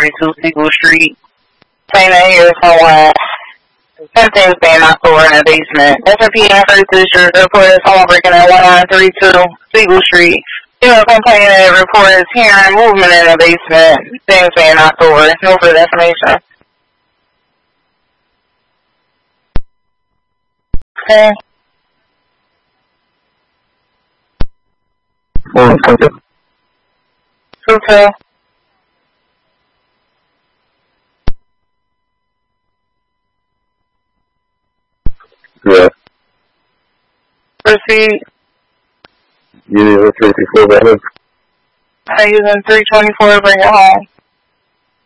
32 Seagull Street. Saying that here someone, something's being knocked over in the basement. S&P and First District reported someone breaking at 1932 Seagull Street. People complaining that reporters hearing movement in the basement. Things being knocked over. No further information. Okay. Two. Yeah. Proceed. You need a 324 better? I'm using 324 to bring it home.